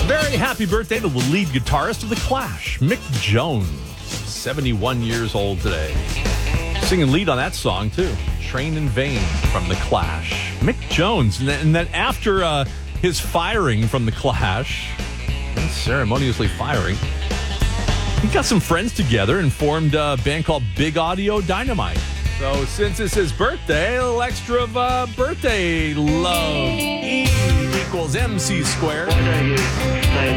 Very happy birthday to the lead guitarist of The Clash, Mick Jones. 71 years old today. Singing lead on that song, too. Train in Vain from The Clash. Mick Jones. And then after his firing from The Clash, ceremoniously firing, he got some friends together and formed a band called Big Audio Dynamite. So since it's his birthday, a little extra of birthday love. E equals MC squared.